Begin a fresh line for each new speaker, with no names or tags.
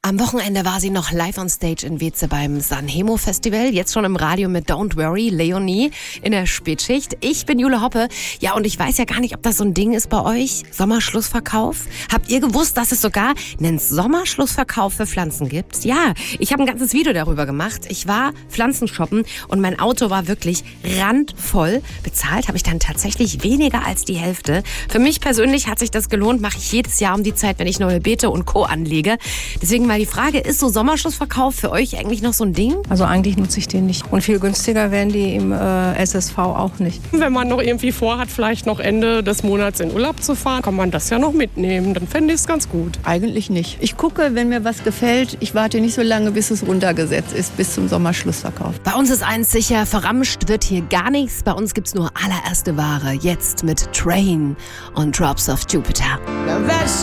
Am Wochenende war sie noch live on stage in Weeze beim Sanremo Festival. Jetzt schon im Radio mit Don't Worry, Leonie in der Spätschicht. Ich bin Jule Hoppe. Ja, und ich weiß ja gar nicht, ob das so ein Ding ist bei euch. Sommerschlussverkauf. Habt ihr gewusst, dass es sogar einen Sommerschlussverkauf für Pflanzen gibt? Ja, ich habe ein ganzes Video darüber gemacht. Ich war Pflanzen shoppen und mein Auto war wirklich randvoll. Bezahlt habe ich dann tatsächlich weniger als die Hälfte. Für mich persönlich hat sich das gelohnt. Mache ich jedes Jahr um die Zeit, wenn ich neue Beete und Co. anlege. Deswegen mal die Frage, ist so Sommerschlussverkauf für euch eigentlich noch so ein Ding?
Also eigentlich nutze ich den nicht. Und viel günstiger werden die im SSV auch nicht.
Wenn man noch irgendwie vorhat, vielleicht noch Ende des Monats in Urlaub zu fahren, kann man das ja noch mitnehmen. Dann fände ich es ganz gut.
Eigentlich nicht. Ich gucke, wenn mir was gefällt. Ich warte nicht so lange, bis es runtergesetzt ist, bis zum Sommerschlussverkauf.
Bei uns ist eins sicher, verramscht wird hier gar nichts. Bei uns gibt's nur allererste Ware. Jetzt mit Train und Drops of Jupiter.